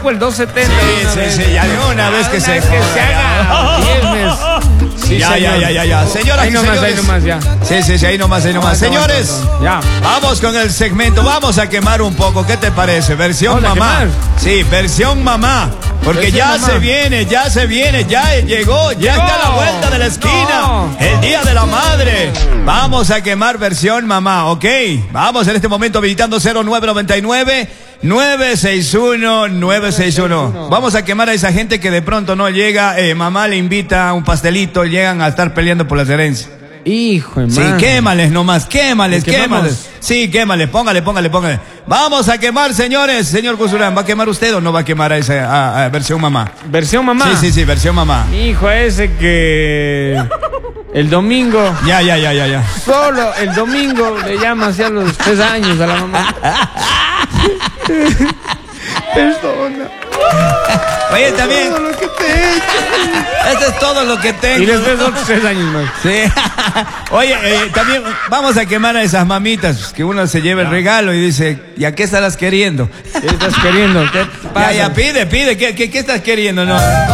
saco el 270. Sí, ya de una vez que se haga viernes. Sí, ya. Señoras y señores. Ahí nomás, ya. Sí, ahí nomás. Señores, ya. Vamos con el segmento. Vamos a quemar un poco. ¿Qué te parece? Versión mamá. Sí, versión mamá. Porque versión mamá. se viene, ya llegó, ya está a la vuelta de la esquina. No. El Día de la Madre. Vamos a quemar versión mamá, ¿ok? Vamos en este momento habilitando 0999-961-961. Vamos a quemar a esa gente que de pronto no llega, mamá le invita a un pastelito, llegan a estar peleando por las herencias. Hijo de madre. Sí, quémales nomás, quémales. Sí, quémales, póngale. Vamos a quemar, señores. Señor Cusurán, ¿va a quemar usted o no va a quemar a esa versión mamá? ¿Versión mamá? Sí, versión mamá. Mi hijo ese que el domingo. Ya. Solo el domingo le llama hacia los 3 años a la mamá. Perdona. Oye, también. Todo lo que te he hecho. Eso es todo lo que tengo. Y después otros 3 años más. Sí. Oye, también vamos a quemar a esas mamitas, que uno se lleva el regalo y dice, ¿y a qué estarás queriendo? ¿Qué estás queriendo? ¿Qué pasa? Ya, pide. ¿Qué estás queriendo? No.